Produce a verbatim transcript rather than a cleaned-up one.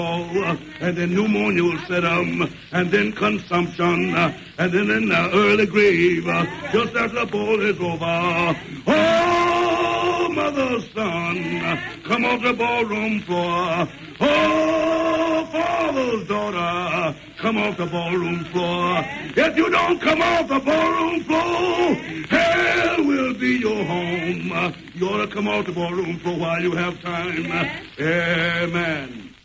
uh, and then pneumonia will set them, and then consumption, uh, and then in the early grave, uh, just as the ball is over. Oh, mother, son, uh, come off the ballroom floor. Oh, father's daughter, come off the ballroom floor. If you don't come off the ballroom floor, hell will be your home. Uh, you ought to come off the ballroom floor while you have time. Uh, amen.